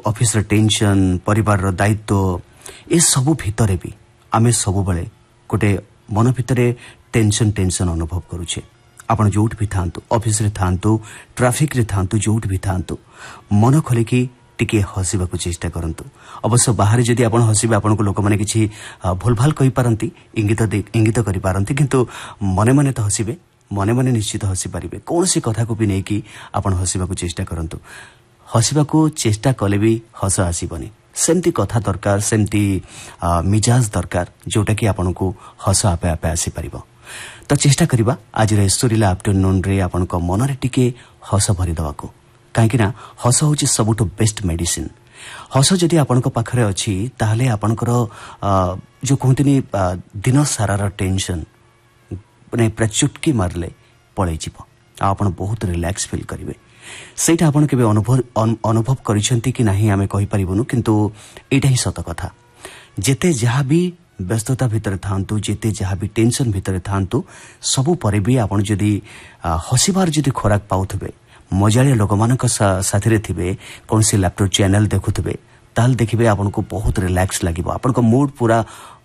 Office tension परिवार दायित्व ए सब भितर भी आमे सब बेले गोटे मन भितर टेंशन टेंशन अनुभव करूछे आपण जोट भी थांतु ऑफिस रे थांतु ट्रैफिक रे थांतु जोट भी थांतु मन खोलिकी टिके हसीबा को चेष्टा करंतु अवश्य बाहर जदि आपण हसीबे आपण को लोक माने किछि भूलभाल कहि पारंती इंगित करि पारंती किंतु मने मने तो हसीबे मने मने निश्चित हसी पारिबे कोनसी कथा को भी नै कि आपण हसीबा को चेष्टा करंतु हसीबा को चेष्टा कले भी हस आसीबनी सेमती कथा दरकार सेमती मिजाज दरकार जोटा कि आपण को हस आपे आपे आसी पारिबो तो चेष्टा करिबा आज रे सुरीला आफ्टरनून रे आपण को मन रे टिके हस भरि दवा को काहेकि ना हस होची सबुठो बेस्ट मेडिसिन हस जदि आपण को पाखरे अछि ताहले आपणकर जो कहतनी दिन सारार टेंशन माने प्रचुटकी मारले पळै जिवो आपण बहुत रिलैक्स फील करिवे सेटा आपण केबे अनुभव करिसेंती कि नाही आमे कहि परिबनु किंतु एटा ही सत कथा जेते जहा भी व्यस्तता भितर थांतु जेते जहा भी टेंशन भितर थांतु सबु परे भी आपण जदि हसीबार जदि खोराक पाउथबे मजालिया लोक मानक साथी रे थिबे कोनसी लैपटॉप चैनल देखुथबे ताल देखिबे आपन को बहुत रिलैक्स लागिबो आपन को मूड पूरा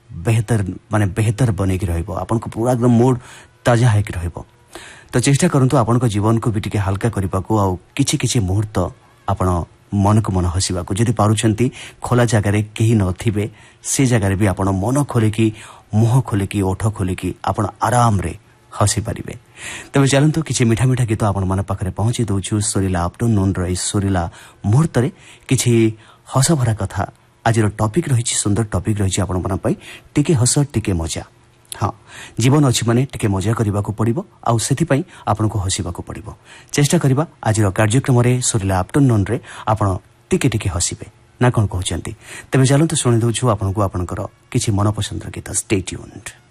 बेहतर बने कि रहइबो आपन को पूरा एकदम मूड ताजा है कि रहइबो तो चेष्टा करंतु आपन को जीवन को भी टिके हल्का करिबा को आ किछि किछि मुहूर्त आपन मन को मन हसीबा को जदि पारुछंती खोला जगह रे केही नथिबे से जगह रे भी आपन मन खोले की मुह खोले की ओठ खोले की आपन आराम रे हसी पारिबे तबे चलंतु किछि मीठा मीठा गीत आपन मन पाखरे पहुंची दोछु सोरिला आफ्टरनून रे सोरिला मुहूर्त रे किछि हस भरा कथा आज टॉपिक रही सुंदर टॉपिक रही आपण मन पई टिके हस टिके मजा हाँ जीवन अच्छी माने टिके मजा करबा को पड़िबो आ सेति पई आपन को हसीबा को पड़िबो चेष्टा करबा आज कार्यक्रम रे सोरिला आफ्टरनून रे आपण टिके टिके हसीबे ना कोन कहउचंती तबे चलंतु सुनि दोछु आपन को आपनकर किछि मन पसंद गीत स्टे ट्यून्ड।